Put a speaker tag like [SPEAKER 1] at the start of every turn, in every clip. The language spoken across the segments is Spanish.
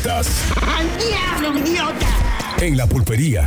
[SPEAKER 1] preguntas.
[SPEAKER 2] ¡Diablo, idiota!
[SPEAKER 1] En la pulpería.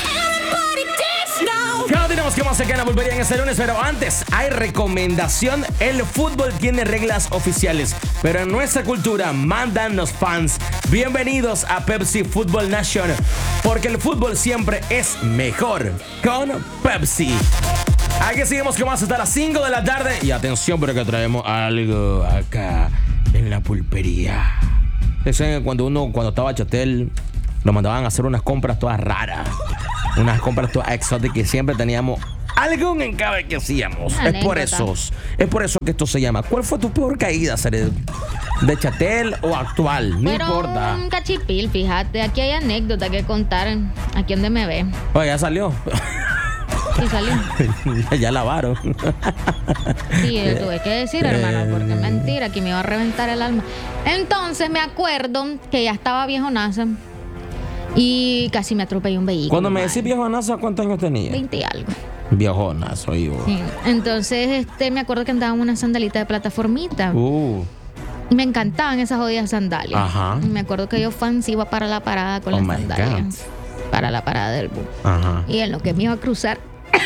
[SPEAKER 3] Ya tenemos que más acá en la pulpería en este lunes, pero antes hay recomendación. El fútbol tiene reglas oficiales, pero en nuestra cultura mandan los fans. Bienvenidos a Pepsi Football Nation, porque el fútbol siempre es mejor con Pepsi. Aquí seguimos con más hasta las 5 de la tarde. Y atención, porque traemos algo acá en la pulpería. Cuando estaba Chatel, lo mandaban a hacer unas compras todas raras, unas compras todas exóticas, que siempre teníamos algo en cada vez que hacíamos. Es por eso que esto se llama. ¿Cuál fue tu peor caída, Cered? ¿De Chatel o actual? No importa.
[SPEAKER 4] Un cachipil, fíjate. Aquí hay anécdota que contar. Aquí donde me ve.
[SPEAKER 3] Oye, ya salió.
[SPEAKER 4] Sí, salió.
[SPEAKER 3] Ya lavaron.
[SPEAKER 4] Sí, tuve que decir, hermano, porque es mentira, que me iba a reventar el alma. Entonces me acuerdo que ya estaba viejonaza y casi me atropelló un vehículo.
[SPEAKER 3] Cuando me decís viejonaza, ¿cuántos años tenía?
[SPEAKER 4] 20 y algo.
[SPEAKER 3] Viejonazo, hijo.
[SPEAKER 4] Sí. Entonces, me acuerdo que andaban unas sandalitas de plataformita. Y me encantaban esas jodidas sandalias.
[SPEAKER 3] Ajá.
[SPEAKER 4] Y me acuerdo que yo fans iba para la parada con las sandalias. Para la parada del bus.
[SPEAKER 3] Ajá.
[SPEAKER 4] Y en lo que me iba a cruzar.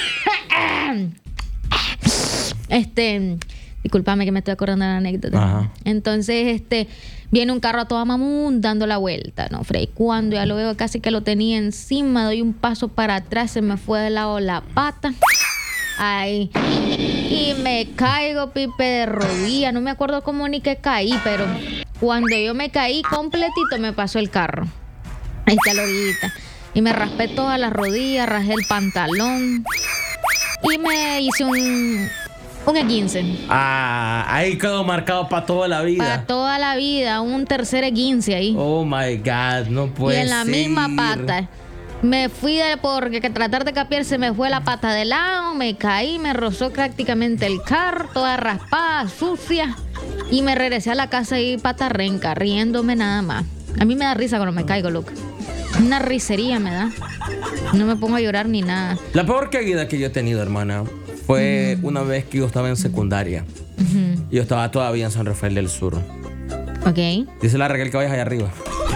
[SPEAKER 4] Discúlpame que me estoy acordando de la anécdota.
[SPEAKER 3] Ajá.
[SPEAKER 4] Entonces, viene un carro a toda mamún dando la vuelta, ¿no, Frey? Cuando ya lo veo casi que lo tenía encima, doy un paso para atrás, se me fue de lado la pata. Ay. Y me caigo, pipe, de rodilla. No me acuerdo cómo ni que caí, pero cuando yo me caí completito me pasó el carro. Ahí está la orillita. Y me raspé todas las rodillas, rajé el pantalón. Y me hice un E15.
[SPEAKER 3] Ahí quedó marcado para toda la vida.
[SPEAKER 4] Para toda la vida, un tercer E15 ahí.
[SPEAKER 3] Oh my God, no puede ser.
[SPEAKER 4] Y en la misma pata. Me fui porque tratar de capiar se me fue la pata de lado, me caí, me rozó prácticamente el carro, toda raspada, sucia. Y me regresé a la casa ahí pata renca, riéndome nada más. A mí me da risa cuando me caigo, loca. Una risería me da. No me pongo a llorar ni nada.
[SPEAKER 3] La peor caída que yo he tenido, hermana, fue una vez que yo estaba en secundaria. Y yo estaba todavía en San Rafael del Sur.
[SPEAKER 4] Ok.
[SPEAKER 3] Dice la Raquel que vayas allá arriba.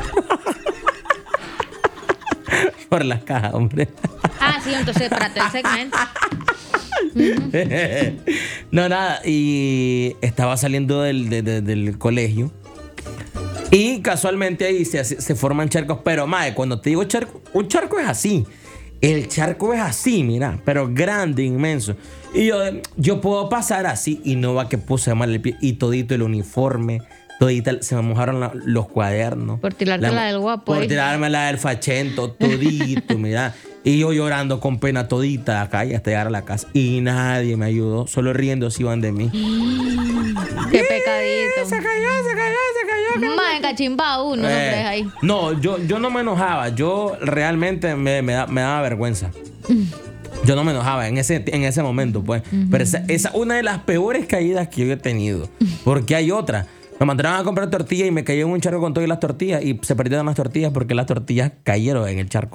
[SPEAKER 3] Por las cajas, hombre.
[SPEAKER 4] Sí, entonces para todo el segmento.
[SPEAKER 3] No, nada. Y estaba saliendo del colegio. Y casualmente ahí se forman charcos. Pero, mae, cuando te digo charco, un charco es así. El charco es así, mira, pero grande, inmenso. Y yo puedo pasar así y no va que puse mal el pie. Y todito el uniforme, todita se me mojaron los cuadernos.
[SPEAKER 4] Por tirarte la del guapo.
[SPEAKER 3] Por tirarme la del fachento, todito, mira. Y yo llorando con pena todita acá y hasta llegar a la casa. Y nadie me ayudó, solo riendo se iban de mí.
[SPEAKER 4] Qué pecadito.
[SPEAKER 3] Se cayó.
[SPEAKER 4] Más encachimbado uno, no crees ahí.
[SPEAKER 3] No, yo no me enojaba. Yo realmente me daba vergüenza. Yo no me enojaba en ese momento, pues. Pero esa es una de las peores caídas que yo he tenido. Porque hay otra. Me mandaron a comprar tortillas y me caí en un charco con todas las tortillas. Y se perdieron las tortillas porque las tortillas cayeron en el charco.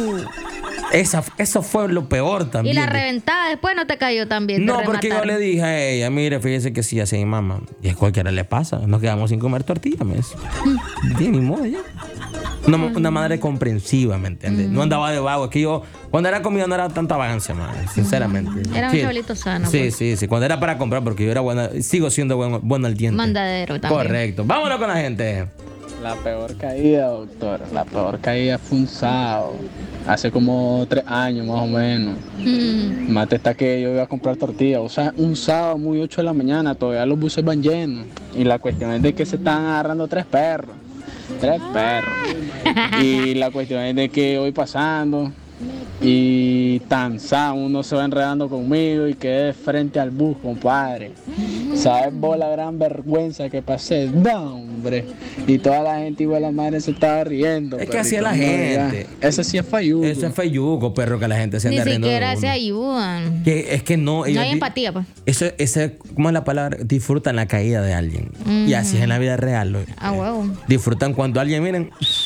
[SPEAKER 3] Eso fue lo peor también.
[SPEAKER 4] Y la reventada después no te cayó también.
[SPEAKER 3] No, porque yo le dije a ella, mire, fíjese que sí, así mi mamá. Y a cualquiera le pasa. Nos quedamos sin comer tortillas, me dice. Ni modo ya. Una madre comprensiva, ¿me entiendes? No andaba de vago. Es que yo, cuando era comida, no era tanta vagancia, madre, sinceramente.
[SPEAKER 4] Era un chavalito sano.
[SPEAKER 3] Sí,
[SPEAKER 4] pues.
[SPEAKER 3] sí. Cuando era para comprar, porque yo era buena, sigo siendo bueno al diente.
[SPEAKER 4] Mandadero también.
[SPEAKER 3] Correcto. Vámonos con la gente.
[SPEAKER 5] La peor caída, doctor. La peor caída fue un sábado. Hace como 3 años más o menos. Mate está que yo iba a comprar tortillas. O sea, un sábado muy 8 de la mañana. Todavía los buses van llenos. Y la cuestión es de que se están agarrando 3 perros. 3 perros. Y la cuestión es de que voy pasando. Y tanzado, uno se va enredando conmigo y quedé frente al bus, compadre. ¿Sabes vos la gran vergüenza que pasé? No, hombre. Y toda la gente igual la madre se estaba riendo.
[SPEAKER 3] Es que así es la gente.
[SPEAKER 5] Ese sí es falluco.
[SPEAKER 3] Ese es falluco, perro, que la gente se anda riendo.
[SPEAKER 4] Ni siquiera se ayudan.
[SPEAKER 3] Es que no.
[SPEAKER 4] No hay empatía, pues.
[SPEAKER 3] ¿Cómo es la palabra? Disfrutan la caída de alguien. Y así es en la vida real.
[SPEAKER 4] Huevo.
[SPEAKER 3] Disfrutan cuando alguien, miren,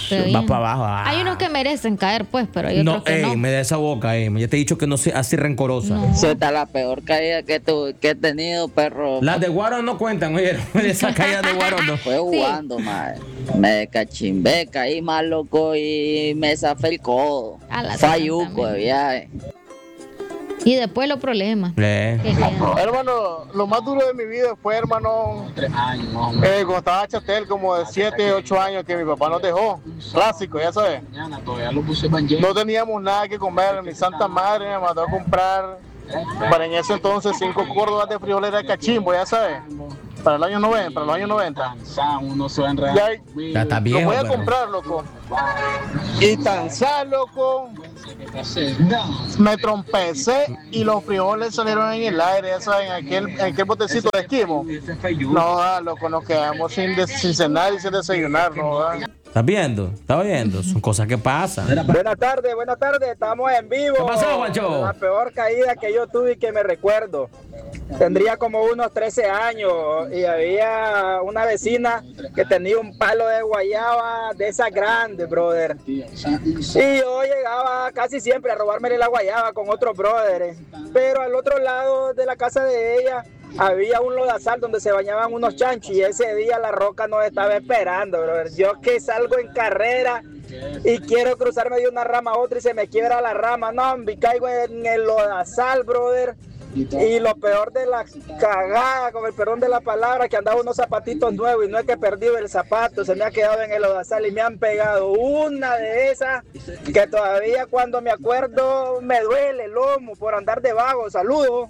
[SPEAKER 3] va para abajo.
[SPEAKER 4] Hay unos que merecen caer, pues, pero hay otros que no.
[SPEAKER 3] Me da esa boca, ya te he dicho que no sea así rencorosa.
[SPEAKER 4] No.
[SPEAKER 1] Esa está la peor caída que he tenido, perro.
[SPEAKER 3] Las de Guaro no cuentan, oye, esa caída de Guaro no.
[SPEAKER 1] Fue jugando, madre. Me cachimbé, caí más loco y me zafé el codo.
[SPEAKER 4] A la
[SPEAKER 1] Falluco
[SPEAKER 4] santa,
[SPEAKER 1] de viaje.
[SPEAKER 4] Y después los problemas. Que quedan.
[SPEAKER 6] Hermano, lo más duro de mi vida fue, hermano,
[SPEAKER 5] 3 años más o menos.
[SPEAKER 6] cuando estaba en Chatel, como de 7, 8 años, que mi papá nos dejó. Clásico, ya sabes.
[SPEAKER 5] Mañana todavía lo puse para
[SPEAKER 6] No teníamos nada que comer, mi santa madre me mandó a comprar, para en ese entonces, 5 córdobas de frijolera de cachimbo, ya sabes. Para los años 90.
[SPEAKER 5] Uno se va a enredar.
[SPEAKER 3] Ya está
[SPEAKER 6] Lo
[SPEAKER 3] viejo,
[SPEAKER 6] voy a
[SPEAKER 3] pero-
[SPEAKER 6] comprar, loco. Y tan sal, loco. Me trompecé y los frijoles salieron en el aire, ya saben, en aquel botecito de esquimo. No, loco, nos quedamos sin cenar y sin desayunar, no.
[SPEAKER 3] ¿Estás viendo? ¿Estás oyendo? Son cosas que pasan.
[SPEAKER 7] Buenas tardes, estamos en vivo.
[SPEAKER 3] ¿Qué pasó, Juancho?
[SPEAKER 7] La peor caída que yo tuve y que me recuerdo. Tendría como unos 13 años y había una vecina que tenía un palo de guayaba de esas grandes, brother. Y yo llegaba casi siempre a robármele la guayaba con otros brothers. Pero al otro lado de la casa de ella había un lodazal donde se bañaban unos chanchos y ese día la roca nos estaba esperando, brother. Yo que salgo en carrera y quiero cruzarme de una rama a otra y se me quiebra la rama. No, me caigo en el lodazal, brother. Y lo peor de la cagada, con el perdón de la palabra, que andaba unos zapatitos nuevos y no es que he perdido el zapato, se me ha quedado en el lodazal y me han pegado una de esas que todavía cuando me acuerdo me duele el lomo por andar de vago. Saludos.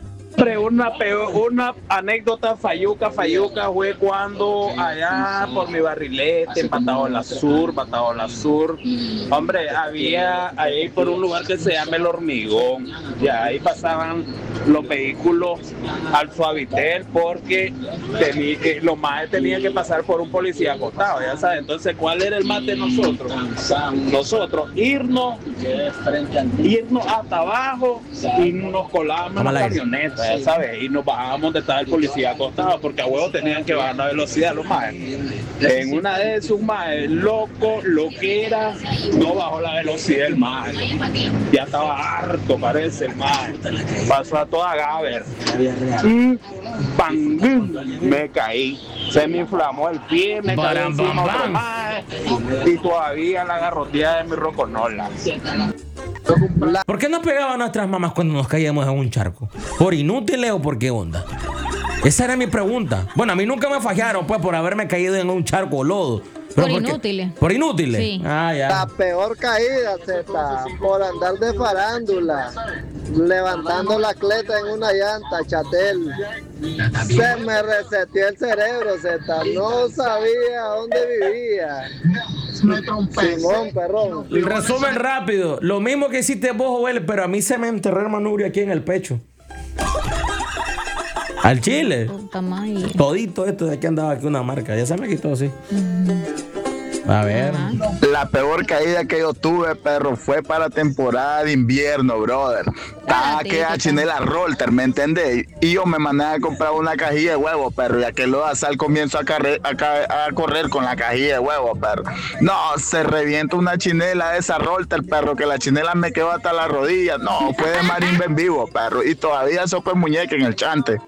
[SPEAKER 8] Una anécdota falluca fue cuando allá por mi barrilete, en Patagola Sur, hombre, había ahí por un lugar que se llama El Hormigón, y ahí pasaban los vehículos al Suavitel porque los maes tenían que pasar por un policía acostado, ya sabes. Entonces, ¿cuál era el mate de nosotros? Nosotros irnos hasta abajo y nos colábamos en la camioneta, ya sabes, y nos bajábamos donde estaba el policía acostado, porque a huevo tenían que bajar la velocidad los maes. En una de sus maes, loco, lo que era, no bajó la velocidad el mae. Ya estaba harto, parece el mae. Pasó a toda Gaber. Y ¡bang! Me caí. Se me inflamó el pie, me caí encima otro mae, y todavía la garroteada de mi roconola.
[SPEAKER 3] ¿Por qué nos pegaban a nuestras mamás cuando nos caíamos en un charco? ¿Por inútiles o por qué onda? Esa era mi pregunta. Bueno, a mí nunca me fallaron, pues, por haberme caído en un charco o lodo.
[SPEAKER 4] Por inútiles.
[SPEAKER 3] ¿Por inútiles?
[SPEAKER 4] Sí.
[SPEAKER 3] Ah, ya.
[SPEAKER 9] La peor caída, Zeta, por andar de farándula, levantando la cleta en una llanta, Chatel. Se me reseteó el cerebro, Zeta, no sabía dónde vivía. Simón, perrón.
[SPEAKER 3] Resumen rápido. Lo mismo que hiciste vos, Joel, pero a mí se me enterró el manubrio aquí en el pecho. Al chile.
[SPEAKER 4] Puta madre.
[SPEAKER 3] Todito esto de aquí andaba aquí una marca. Ya se me quitó así. A ver.
[SPEAKER 10] La peor caída que yo tuve, perro, fue para temporada de invierno, brother. Estaba que a chinela Rolter, ¿me entendés? Y yo me mandé a comprar una cajilla de huevos, perro, y aquel lodazal comienzo a correr con la cajilla de huevos, perro. No, se revienta una chinela de esa Rolter, perro, que la chinela me quedó hasta la rodilla. No, fue de marimba en vivo, perro, y todavía sopa de muñeca en el chante.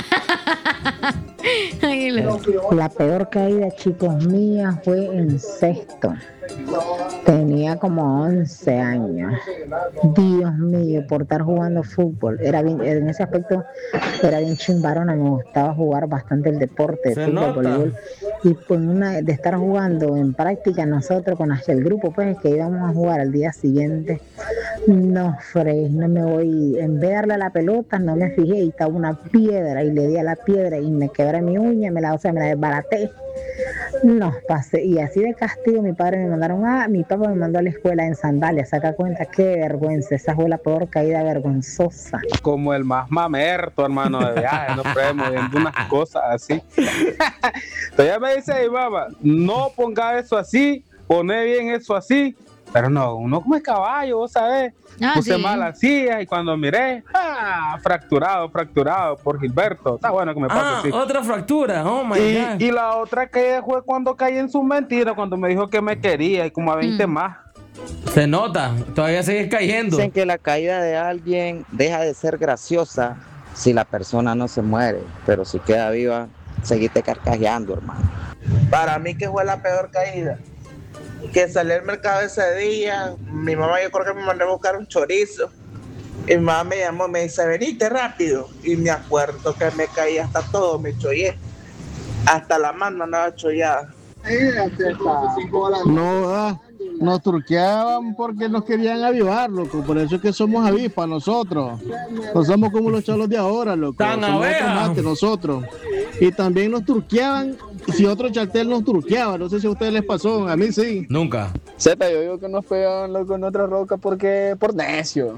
[SPEAKER 11] La peor caída, chicos, mía fue en sexto. Tenía como 11 años. Dios mío, por estar jugando fútbol. Era bien, en ese aspecto era bien chimbarona, me gustaba jugar bastante el deporte, fútbol, voleibol. Y por de estar jugando en práctica nosotros con el grupo, pues, que íbamos a jugar al día siguiente. No, Frey, no me voy. En vez de darle a la pelota, no me fijé y estaba una piedra y le di a la piedra y me quebré mi uña, me la desbaraté. No, pasé. Y así de castigo, mi papá me mandó a la escuela en sandalias. Saca cuenta, qué vergüenza. Esa fue la peor caída vergonzosa.
[SPEAKER 8] Como el más mamerto, hermano, de viaje, no puede moviendo unas cosas así. Todavía me dice mi mamá, no ponga eso así, poné bien eso así, Pero no, uno como es caballo, vos sabés. Puse
[SPEAKER 4] sí.
[SPEAKER 8] mal la silla y cuando miré, fracturado por Gilberto. Está bueno que me pase así.
[SPEAKER 3] Otra fractura, oh my God.
[SPEAKER 8] Y la otra caída fue cuando caí en su mentira, cuando me dijo que me quería y como a 20 más.
[SPEAKER 3] Se nota, todavía sigues cayendo.
[SPEAKER 12] Dicen que la caída de alguien deja de ser graciosa si la persona no se muere, pero si queda viva, seguiste carcajeando, hermano.
[SPEAKER 6] Para mí que fue la peor caída. Que salí al mercado ese día, mi mamá yo creo que me mandó a buscar un chorizo. Y mi mamá me llamó, me dice, venite rápido. Y me acuerdo que me caí hasta todo, me chollé. Hasta la mano andaba chollada.
[SPEAKER 13] No, nos truqueaban porque nos querían avivar, loco. Por eso es que somos avispas nosotros. No somos como los cholos de ahora, loco. Somos tomates nosotros. Y también nos truqueaban si otro chartel nos truqueaba. No sé si a ustedes les pasó, a mí sí.
[SPEAKER 3] Nunca.
[SPEAKER 5] Zeta, yo digo que nos pegaban, loco, en otra roca porque por necio.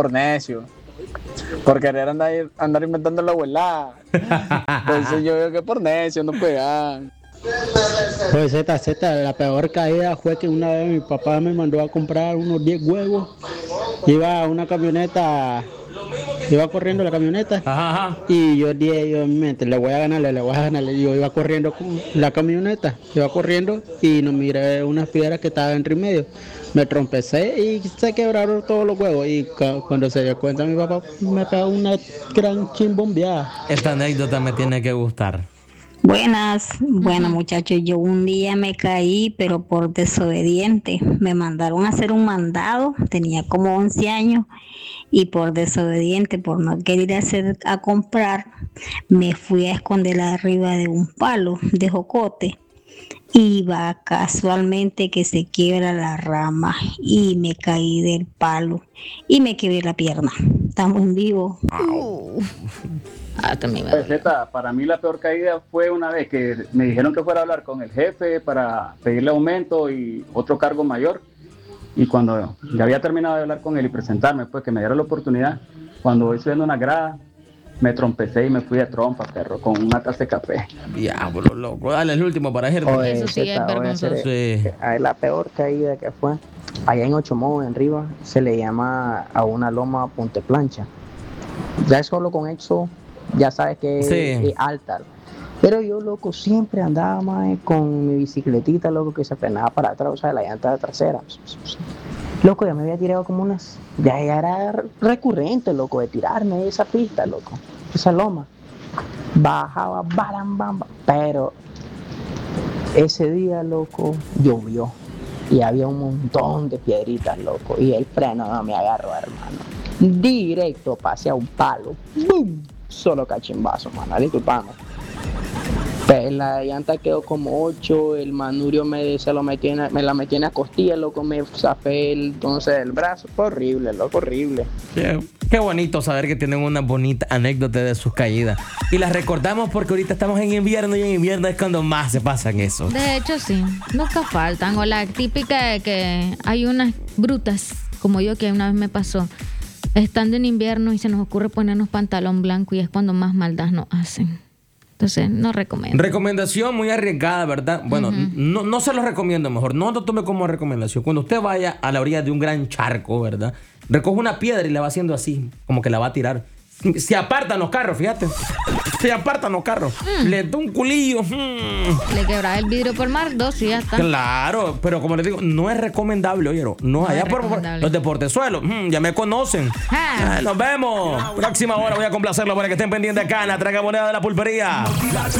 [SPEAKER 5] Por querer andar inventando la abuela. Entonces yo digo que por necio nos pegaban.
[SPEAKER 14] Pues Z, la peor caída fue que una vez mi papá me mandó a comprar unos 10 huevos. Iba a una camioneta, iba corriendo la camioneta.
[SPEAKER 3] Ajá.
[SPEAKER 14] Y yo dije, en mi mente, le voy a ganar. Yo iba corriendo con la camioneta, y no miré unas piedras que estaban entre medio. Me trompecé y se quebraron todos los huevos. Y cuando se dio cuenta mi papá me pegó una gran chimbombeada.
[SPEAKER 3] Esta anécdota me tiene que gustar.
[SPEAKER 15] Buenas, bueno muchachos, yo un día me caí, pero por desobediente. Me mandaron a hacer un mandado, tenía como 11 años, y por desobediente, por no querer a comprar, me fui a esconder arriba de un palo de jocote. Iba casualmente que se quiebra la rama y me caí del palo y me quebré la pierna. Estamos en vivo.
[SPEAKER 16] Pues, Zeta, para mí la peor caída fue una vez que me dijeron que fuera a hablar con el jefe para pedirle aumento y otro cargo mayor. Y cuando ya había terminado de hablar con él y presentarme, pues que me diera la oportunidad, cuando voy subiendo una grada, me trompecé y me fui de trompa, perro, con una taza de café.
[SPEAKER 3] Diablo, loco. Dale el último para Gertrude.
[SPEAKER 12] Oye,
[SPEAKER 4] Eso sí es vergonzoso.
[SPEAKER 12] Sí. La peor caída que fue, allá en Ochomón, en Rivas, se le llama a una loma Punte Plancha. Ya solo con eso, ya sabes que es alta. Pero yo, loco, siempre andaba más con mi bicicletita, loco, que se frenaba para atrás, o sea, la llanta trasera. Loco, ya me había tirado como unas... Ya era recurrente, loco, de tirarme de esa pista, loco. Esa loma. Bajaba, bamba. Pero ese día, loco, llovió. Y había un montón de piedritas, loco. Y el freno no me agarró, hermano. Directo pasé a un palo. ¡Bum! Solo cachimbazo, mano. Disculpame. La llanta quedó como 8, el manurio me la metí en la costilla, loco, me zafé entonces el brazo. Fue horrible, loco, horrible.
[SPEAKER 3] Qué bonito saber que tienen una bonita anécdota de sus caídas. Y las recordamos porque ahorita estamos en invierno y en invierno es cuando más se pasan eso.
[SPEAKER 4] De hecho, sí, nunca faltan. O la típica de que hay unas brutas, como yo, que una vez me pasó, estando en invierno y se nos ocurre ponernos pantalón blanco y es cuando más maldad nos hacen. Entonces, no recomiendo.
[SPEAKER 3] Recomendación muy arriesgada, ¿verdad? Bueno, no se lo recomiendo mejor. No lo tome como recomendación. Cuando usted vaya a la orilla de un gran charco, ¿verdad? Recoge una piedra y la va haciendo así, como que la va a tirar. Se apartan los carros, fíjate. Se apartan los carros. Le da un culillo.
[SPEAKER 4] Le quebras el vidrio por mar, 2 y ya está.
[SPEAKER 3] Claro, pero como les digo, no es recomendable, oyeron. No allá por los deportezuelos. Ya me conocen. Nos vemos. Próxima hora voy a complacerlo para que estén pendientes acá en la Tragamoneda de la Pulpería.